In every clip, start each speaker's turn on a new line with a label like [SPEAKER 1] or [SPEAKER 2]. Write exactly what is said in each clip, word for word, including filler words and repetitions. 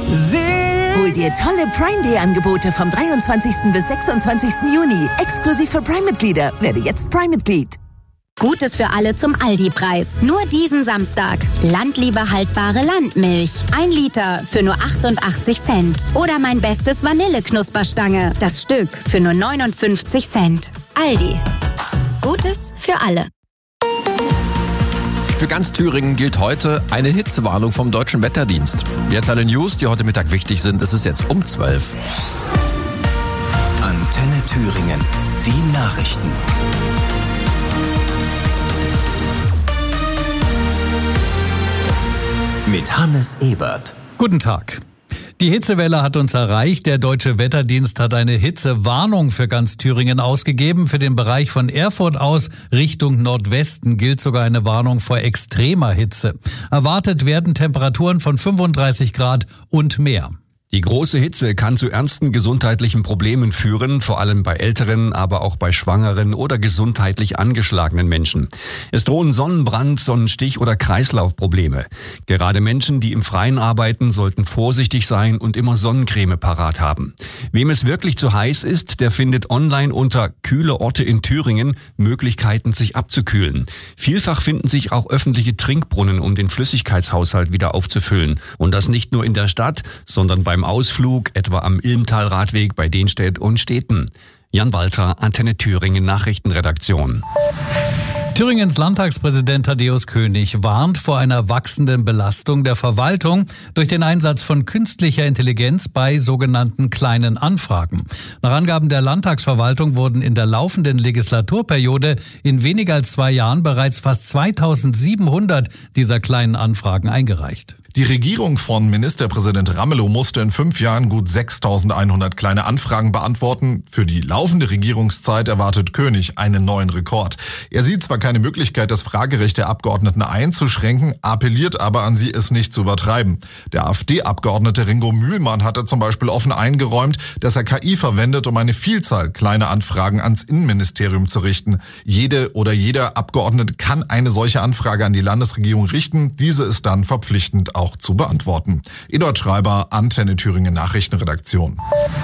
[SPEAKER 1] Hol dir tolle Prime Day Angebote vom dreiundzwanzigsten bis sechsundzwanzigsten Juni. Exklusiv für Prime-Mitglieder. Werde jetzt Prime-Mitglied.
[SPEAKER 2] Gutes für alle zum Aldi-Preis. Nur diesen Samstag. Landliebe haltbare Landmilch. Ein Liter für nur achtundachtzig Cent. Oder mein bestes Vanille-Knusperstange. Das Stück für nur neunundfünfzig Cent. Aldi. Gutes für alle.
[SPEAKER 3] Für ganz Thüringen gilt heute eine Hitzewarnung vom Deutschen Wetterdienst. Jetzt alle News, die heute Mittag wichtig sind. Es ist jetzt um zwölf.
[SPEAKER 4] Antenne Thüringen. Die Nachrichten. Mit Hannes Ebert.
[SPEAKER 5] Guten Tag. Die Hitzewelle hat uns erreicht. Der Deutsche Wetterdienst hat eine Hitzewarnung für ganz Thüringen ausgegeben. Für den Bereich von Erfurt aus Richtung Nordwesten gilt sogar eine Warnung vor extremer Hitze. Erwartet werden Temperaturen von fünfunddreißig Grad und mehr.
[SPEAKER 6] Die große Hitze kann zu ernsten gesundheitlichen Problemen führen, vor allem bei älteren, aber auch bei schwangeren oder gesundheitlich angeschlagenen Menschen. Es drohen Sonnenbrand, Sonnenstich oder Kreislaufprobleme. Gerade Menschen, die im Freien arbeiten, sollten vorsichtig sein und immer Sonnencreme parat haben. Wem es wirklich zu heiß ist, der findet online unter Kühle Orte in Thüringen Möglichkeiten, sich abzukühlen. Vielfach finden sich auch öffentliche Trinkbrunnen, um den Flüssigkeitshaushalt wieder aufzufüllen. Und das nicht nur in der Stadt, sondern beim Ausflug, etwa am Ilmtal-Radweg bei Denstedt und Städten. Jan Walter, Antenne Thüringen Nachrichtenredaktion.
[SPEAKER 5] Thüringens Landtagspräsident Thaddäus König warnt vor einer wachsenden Belastung der Verwaltung durch den Einsatz von künstlicher Intelligenz bei sogenannten kleinen Anfragen. Nach Angaben der Landtagsverwaltung wurden in der laufenden Legislaturperiode in weniger als zwei Jahren bereits fast zweitausendsiebenhundert dieser kleinen Anfragen eingereicht.
[SPEAKER 7] Die Regierung von Ministerpräsident Ramelow musste in fünf Jahren gut sechstausendeinhundert kleine Anfragen beantworten. Für die laufende Regierungszeit erwartet König einen neuen Rekord. Er sieht zwar keine Möglichkeit, das Fragerecht der Abgeordneten einzuschränken, appelliert aber an sie, es nicht zu übertreiben. Der AfD-Abgeordnete Ringo Mühlmann hatte zum Beispiel offen eingeräumt, dass er K I verwendet, um eine Vielzahl kleiner Anfragen ans Innenministerium zu richten. Jede oder jeder Abgeordnete kann eine solche Anfrage an die Landesregierung richten. Diese ist dann verpflichtend auch zu beantworten. Eduard Schreiber, Antenne Thüringen Nachrichtenredaktion.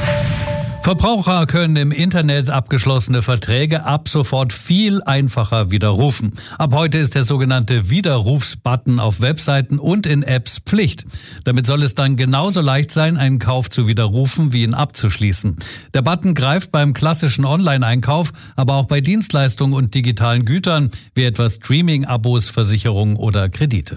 [SPEAKER 5] Verbraucher können im Internet abgeschlossene Verträge ab sofort viel einfacher widerrufen. Ab heute ist der sogenannte Widerrufsbutton auf Webseiten und in Apps Pflicht. Damit soll es dann genauso leicht sein, einen Kauf zu widerrufen, wie ihn abzuschließen. Der Button greift beim klassischen Online-Einkauf, aber auch bei Dienstleistungen und digitalen Gütern, wie etwa Streaming-Abos, Versicherungen oder Kredite.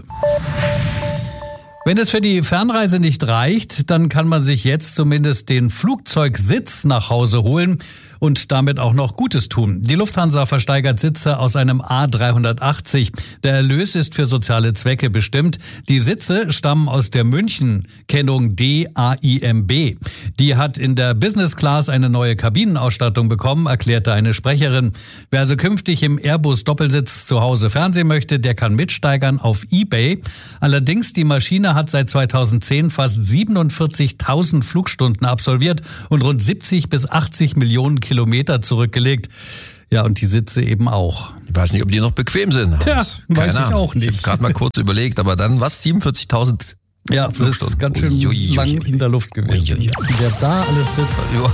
[SPEAKER 5] Wenn es für die Fernreise nicht reicht, dann kann man sich jetzt zumindest den Flugzeugsitz nach Hause holen und damit auch noch Gutes tun. Die Lufthansa versteigert Sitze aus einem A dreihundertachtzig. Der Erlös ist für soziale Zwecke bestimmt. Die Sitze stammen aus der München-Kennung D A I M B. Die hat in der Business Class eine neue Kabinenausstattung bekommen, erklärte eine Sprecherin. Wer also künftig im Airbus-Doppelsitz zu Hause Fernsehen möchte, der kann mitsteigern auf eBay. Allerdings, die Maschine hat seit zweitausendzehn fast siebenundvierzigtausend Flugstunden absolviert und rund siebzig bis achtzig Millionen Kilometer zurückgelegt. Ja, und die Sitze eben auch.
[SPEAKER 3] Ich weiß nicht, ob die noch bequem sind.
[SPEAKER 5] Tja, weiß ich auch nicht.
[SPEAKER 3] Ich habe gerade mal kurz überlegt, aber dann was? siebenundvierzigtausend
[SPEAKER 5] Ja, das ist ganz schön Uiuiui. lang in der Luft gewesen. Uiuiui. Wer da alles sitzt.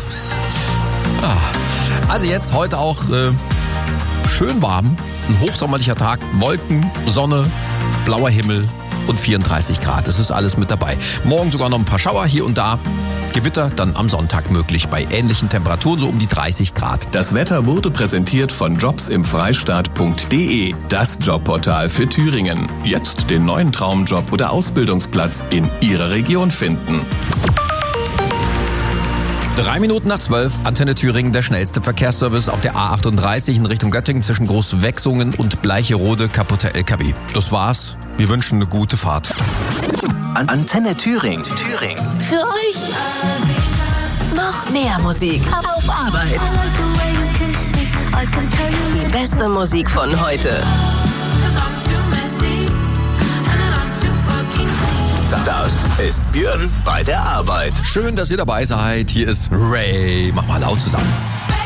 [SPEAKER 3] Also jetzt heute auch äh, schön warm, ein hochsommerlicher Tag, Wolken, Sonne, blauer Himmel und vierunddreißig Grad. Das ist alles mit dabei. Morgen sogar noch ein paar Schauer hier und da. Gewitter dann am Sonntag möglich bei ähnlichen Temperaturen, so um die dreißig Grad.
[SPEAKER 4] Das Wetter wurde präsentiert von jobs im freistaat punkt de, das Jobportal für Thüringen. Jetzt den neuen Traumjob oder Ausbildungsplatz in Ihrer Region finden.
[SPEAKER 3] Drei Minuten nach zwölf, Antenne Thüringen, der schnellste Verkehrsservice auf der A achtunddreißig in Richtung Göttingen zwischen Großwechsungen und Bleicherode, kaputter L K W. Das war's. Wir wünschen eine gute Fahrt.
[SPEAKER 4] Antenne Thüringen. Thüringen.
[SPEAKER 1] Für euch noch mehr Musik auf Arbeit. Die beste Musik von heute.
[SPEAKER 4] Das ist Björn bei der Arbeit.
[SPEAKER 3] Schön, dass ihr dabei seid. Hier ist Ray. Mach mal laut zusammen.